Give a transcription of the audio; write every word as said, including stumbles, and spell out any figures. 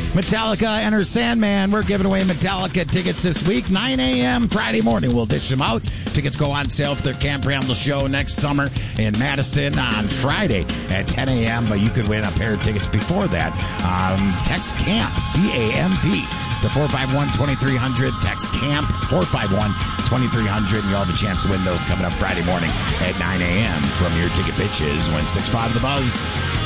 Metallica Enter Sandman. We're giving away Metallica tickets this week. nine a.m. Friday morning. We'll dish them out. Tickets go on sale for their Camp Randall show next summer in Madison on Friday at ten a.m. But you could win a pair of tickets before that. Um, text CAMP, C A M P, to four five one, two three zero zero. Text CAMP, four five one, two three zero zero. And you'll have a chance to win those coming up Friday morning at nine a.m. from your ticket bitches. Win six five The Buzz.